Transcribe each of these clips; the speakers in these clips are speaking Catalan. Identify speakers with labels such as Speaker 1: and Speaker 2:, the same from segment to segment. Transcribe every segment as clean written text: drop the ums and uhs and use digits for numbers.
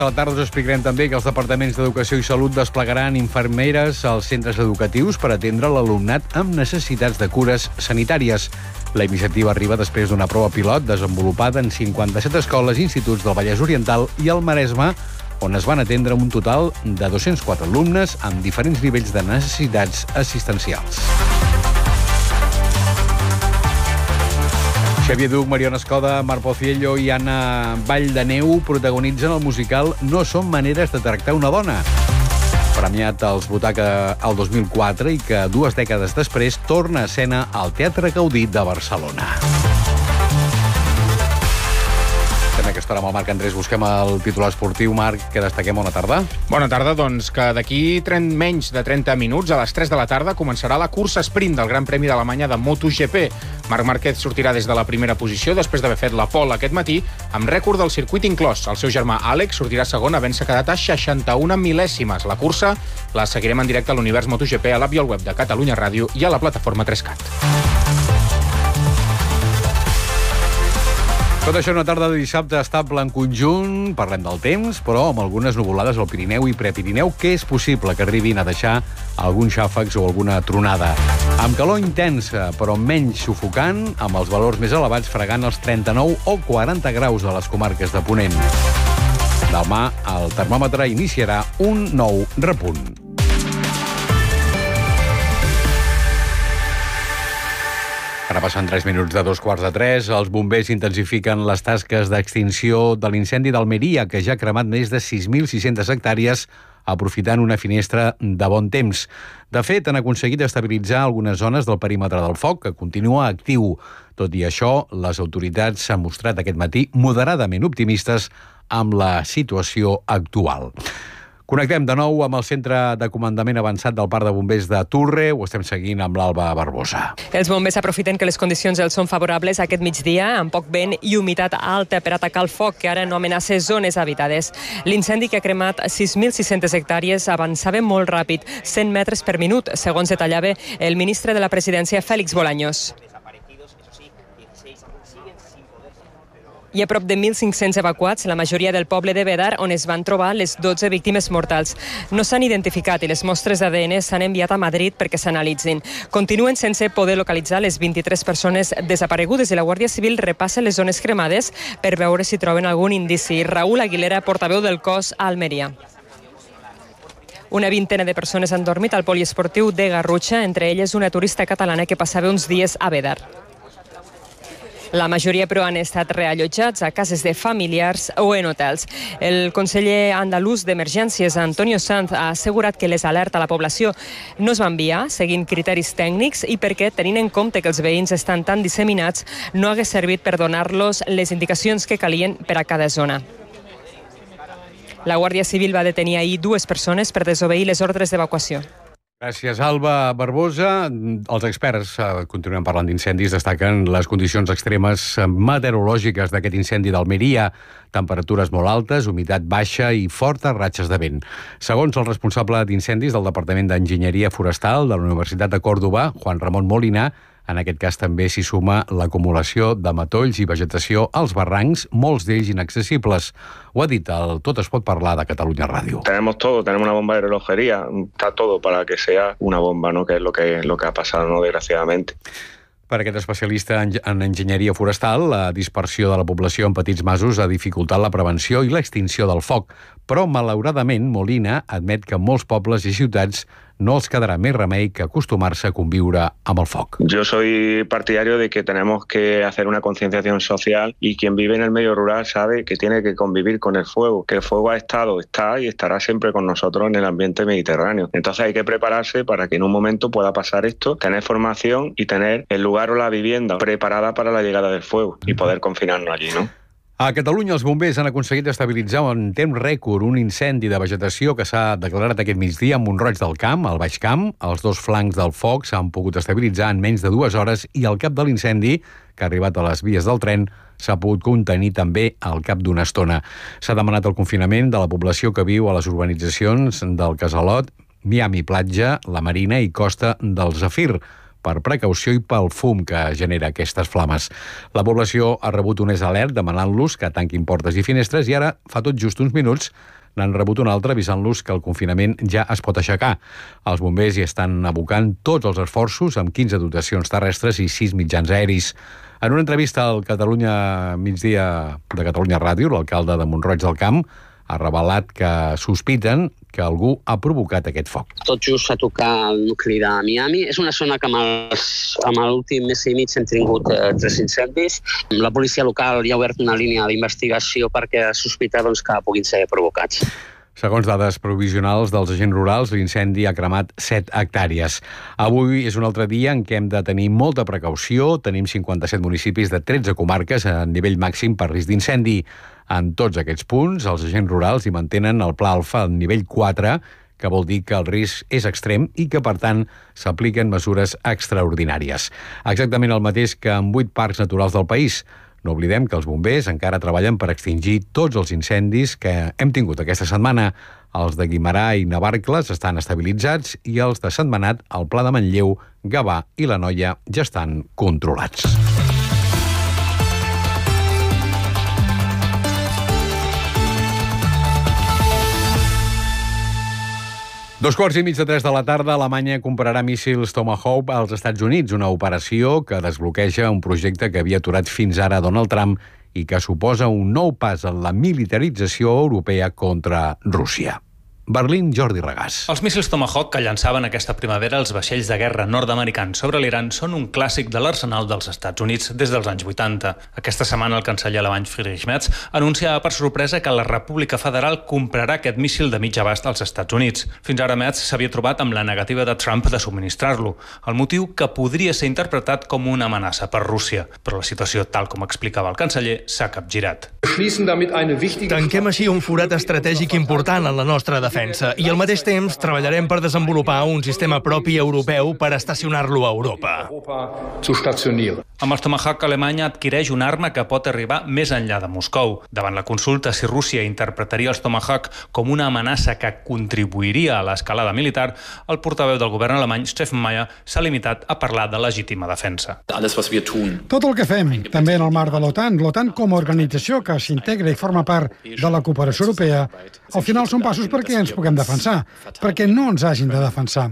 Speaker 1: A la tarda us explicarem també que els departaments d'Educació i Salut desplegaran infermeres als centres educatius per atendre l'alumnat amb necessitats de cures sanitàries. La iniciativa arriba després d'una prova pilot desenvolupada en 57 escoles i instituts del Vallès Oriental i el Maresme, on es van atendre un total de 204 alumnes amb diferents nivells de necessitats assistencials. Xavier Duch, Mariona Escoda, Marc Pociello i Anna Valldaneu protagonitzen el musical No són maneres de tractar una dona, premiat als Butaca el 2004 i que 2 dècades després torna a escena al Teatre Gaudí de Barcelona. En aquesta hora amb el Marc Andrés busquem el titular esportiu. Marc, què destaquem? Bona tarda.
Speaker 2: Bona tarda, doncs que d'aquí menys de 30 minuts, a les 3 de la tarda, començarà la cursa sprint del Gran Premi d'Alemanya de MotoGP. Marc Márquez sortirà des de la primera posició després d'haver fet la pole aquest matí, amb rècord del circuit inclòs. El seu germà Àlex sortirà segon, havent-se quedat a 61 mil·lèsimes. La cursa la seguirem en directe a l'Univers MotoGP, a l'app i al web de Catalunya Ràdio i a la plataforma 3CAT.
Speaker 1: Tot això una tarda de dissabte estable en conjunt. Parlem del temps, però amb algunes nuvolades al Pirineu i Prepirineu, que és possible que arribin a deixar alguns xàfecs o alguna tronada. Amb calor intensa, però menys sufocant, amb els valors més elevats fregant els 39 o 40 graus de les comarques de Ponent. Demà el termòmetre iniciarà un nou repunt. Ara passen 3 minuts de 2:15. Els bombers intensifiquen les tasques d'extinció de l'incendi d'Almeria, que ja ha cremat més de 6.600 hectàrees, aprofitant una finestra de bon temps. De fet, han aconseguit estabilitzar algunes zones del perímetre del foc, que continua actiu. Tot i això, les autoritats s'han mostrat aquest matí moderadament optimistes amb la situació actual. Connectem de nou amb el Centre de Comandament Avançat del Parc de Bombers de Turre. Ho estem seguint amb l'Alba Barbosa.
Speaker 3: Els bombers aprofiten que les condicions els són favorables aquest migdia, amb poc vent i humitat alta per atacar el foc, que ara no amenaça zones habitades. L'incendi, que ha cremat 6.600 hectàrees, avançava molt ràpid, 100 metres per minut, segons detallava el ministre de la Presidència, Félix Bolaños. Hi ha prop de 1.500 evacuats, la majoria del poble de Bedar, on es van trobar les 12 víctimes mortals. No s'han identificat i les mostres d'ADN s'han enviat a Madrid perquè s'analitzin. Continuen sense poder localitzar les 23 persones desaparegudes i la Guàrdia Civil repassa les zones cremades per veure si troben algun indici. Raúl Aguilera, portaveu del cos a Almeria. Una vintena de persones han dormit al poliesportiu de Garrutxa, entre elles una turista catalana que passava uns dies a Bedar. La majoria, però, han estat reallotjats a cases de familiars o en hotels. El conseller andalús d'Emergències, Antonio Sanz, ha assegurat que les alertes a la població no es van enviar seguint criteris tècnics i perquè, tenint en compte que els veïns estan tan disseminats, no hagués servit per donar-los les indicacions que calien per a cada zona. La Guàrdia Civil va detenir ahir 2 persones per desobeir les ordres d'evacuació.
Speaker 1: Gràcies, Alba Barbosa. Els experts, continuem parlant d'incendis, destaquen les condicions extremes meteorològiques d'aquest incendi d'Almeria. Temperatures molt altes, humitat baixa i fortes ratxes de vent. Segons el responsable d'incendis del Departament d'Enginyeria Forestal de la Universitat de Còrdova, Juan Ramon Molina, en aquest cas també s'hi suma l'acumulació de matolls i vegetació als barrancs, molts d'ells inaccessibles. Ho ha dit el Tot es pot parlar de Catalunya Ràdio.
Speaker 4: Tenemos todo, tenemos una bomba de relojería, está todo para que sea una bomba, ¿no? Que es lo que ha pasado, ¿no? Desgraciadamente.
Speaker 1: Per aquest especialista en enginyeria forestal, la dispersió de la població en petits masos ha dificultat la prevenció i l'extinció del foc. Però, malauradament, Molina admet que molts pobles i ciutats no els quedarà més remei que acostumar-se a conviure amb el foc.
Speaker 4: Yo soy partidario de que tenemos que hacer una concienciación social y quien vive en el medio rural sabe que tiene que convivir con el fuego, que el fuego ha estado, está y estará siempre con nosotros en el ambiente mediterráneo. Entonces hay que prepararse para que en un momento pueda pasar esto, tener formación y tener el lugar o la vivienda preparada para la llegada del fuego y poder confinarnos allí, ¿no?
Speaker 1: A Catalunya, els bombers han aconseguit estabilitzar en temps rècord un incendi de vegetació que s'ha declarat aquest migdia a Mont-roig del Camp, al Baix Camp. Els 2 flancs del foc s'han pogut estabilitzar en menys de 2 hores i el cap de l'incendi, que ha arribat a les vies del tren, s'ha pogut contenir també al cap d'una estona. S'ha demanat el confinament de la població que viu a les urbanitzacions del Casalot, Miami Platja, la Marina i Costa del Zafir. per precaució i pel fum que genera aquestes flames. La població ha rebut un alert demanant-los que tanquin portes i finestres i ara, fa tot just uns minuts, n'han rebut un altre avisant-los que el confinament ja es pot aixecar. Els bombers hi estan abocant tots els esforços amb 15 dotacions terrestres i 6 mitjans aeris. En una entrevista al Catalunya Migdia de Catalunya Ràdio, l'alcalde de Mont-roig del Camp ha revelat que sospiten que algú ha provocat aquest foc.
Speaker 5: Tot just a tocar el nucli de Miami. És una zona que amb l'últim mes i mig hem tingut 3 incendis. La policia local ja ha obert una línia d'investigació perquè sospita que puguin ser provocats.
Speaker 1: Segons dades provisionals dels agents rurals, l'incendi ha cremat 7 hectàrees. Avui és un altre dia en què hem de tenir molta precaució. Tenim 57 municipis de 13 comarques a nivell màxim per risc d'incendi. En tots aquests punts, els agents rurals hi mantenen el Pla Alfa al nivell 4, que vol dir que el risc és extrem i que, per tant, s'apliquen mesures extraordinàries. Exactament el mateix que en 8 parcs naturals del país. No oblidem que els bombers encara treballen per extingir tots els incendis que hem tingut aquesta setmana. Els de Guimerà i Navarcles estan estabilitzats i els de Sentmenat, el Pla de Manlleu, Gavà i l'Anoia ja estan controlats. Dos quarts i mig de 3 de la tarda, Alemanya comprarà míssils Tomahawk als Estats Units, una operació que desbloqueja un projecte que havia aturat fins ara Donald Trump i que suposa un nou pas en la militarització europea contra Rússia. Berlín, Jordi Regàs.
Speaker 6: Els míssils Tomahawk que llançaven aquesta primavera els vaixells de guerra nord-americans sobre l'Iran són un clàssic de l'arsenal dels Estats Units des dels anys 80. Aquesta setmana el canceller alemany Friedrich Merz anunciava per sorpresa que la República Federal comprarà aquest míssil de mig abast als Estats Units. Fins ara Merz s'havia trobat amb la negativa de Trump de subministrar-lo, el motiu que podria ser interpretat com una amenaça per Rússia. Però la situació, tal com explicava el canceller, s'ha capgirat.
Speaker 7: Tanquem així un forat estratègic important en la nostra defensa i al mateix temps treballarem per desenvolupar un sistema propi europeu per estacionar-lo a Europa.
Speaker 6: Amb els Tomahawk, Alemanya adquireix una arma que pot arribar més enllà de Moscou. Davant la consulta si Rússia interpretaria els Tomahawk com una amenaça que contribuiria a l'escalada militar, el portaveu del govern alemany, Steffen Meyer, s'ha limitat a parlar de legítima defensa.
Speaker 8: Tot el que fem, també en el marc de l'OTAN com a organització que s'integra i forma part de la cooperació europea, al final són passos perquè ens puguem defensar, perquè no ens hagin de defensar.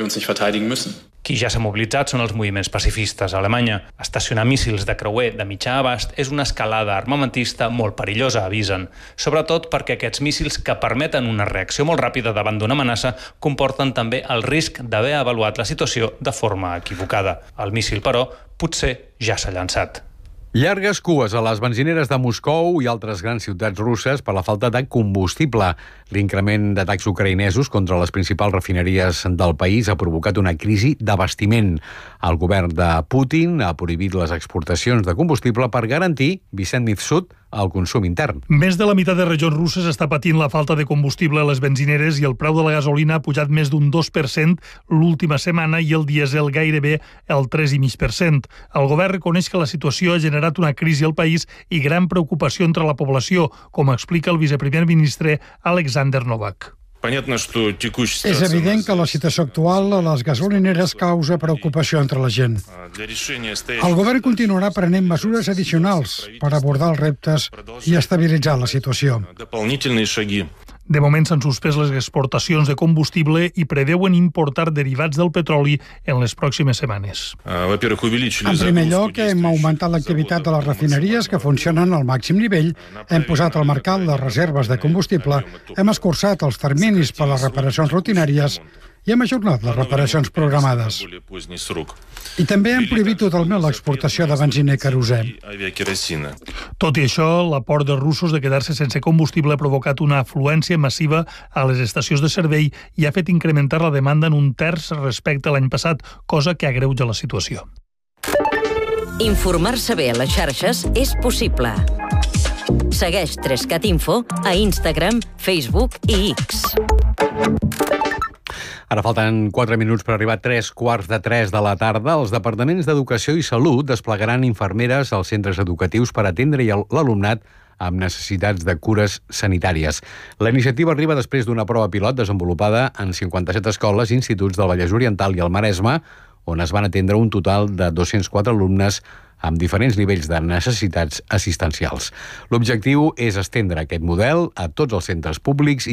Speaker 6: Qui ja s'ha mobilitzat són els moviments pacifistes a Alemanya. Estacionar míssils de creuer de mitjà abast és una escalada armamentista molt perillosa, avisen. Sobretot perquè aquests míssils que permeten una reacció molt ràpida davant d'una amenaça comporten també el risc d'haver avaluat la situació de forma equivocada. El míssil, però, potser ja s'ha llançat.
Speaker 1: Llargues cues a les benzineres de Moscou i altres grans ciutats russes per la falta de combustible. L'increment d'atacs ucraïnesos contra les principals refineries del país ha provocat una crisi d'abastiment. El govern de Putin ha prohibit les exportacions de combustible per garantir, Vicent Mifsud, el consum intern.
Speaker 9: Més de la meitat de regions russes està patint la falta de combustible a les benzineres i el preu de la gasolina ha pujat més d'un 2% l'última setmana i el dièsel gairebé el 3,5%. El govern reconeix que la situació ha generat una crisi al país i gran preocupació entre la població, com explica el viceprimer ministre Alexander Novak.
Speaker 8: És evident que la situació actual a les gasolineres causa preocupació entre la gent. El govern continuarà prenent mesures addicionals per abordar els reptes i estabilitzar la situació.
Speaker 9: De moment s'han suspès les exportacions de combustible i preveuen importar derivats del petroli en les pròximes setmanes.
Speaker 8: En primer lloc, hem augmentat l'activitat de les refineries que funcionen al màxim nivell, hem posat al mercat les reserves de combustible, hem escurçat els terminis per a les reparacions rutinàries i hem ajornat les reparacions programades. I també hem prohibit totalment l'exportació de benzina i querosè.
Speaker 9: Tot i això, l'aport dels russos de quedar-se sense combustible ha provocat una afluència massiva a les estacions de servei i ha fet incrementar la demanda en un terç respecte a l'any passat, cosa que agreuja la situació.
Speaker 10: Informar-se bé a les xarxes és possible. Segueix 3cat Info a Instagram, Facebook i X.
Speaker 1: Ara falten 4 minuts per arribar a 3:15 de la tarda. Els departaments d'Educació i Salut desplegaran infermeres als centres educatius per atendre l'alumnat amb necessitats de cures sanitàries. La iniciativa arriba després d'una prova pilot desenvolupada en 57 escoles i instituts del Vallès Oriental i el Maresme, on es van atendre un total de 204 alumnes amb diferents nivells de necessitats assistencials. L'objectiu és estendre aquest model a tots els centres públics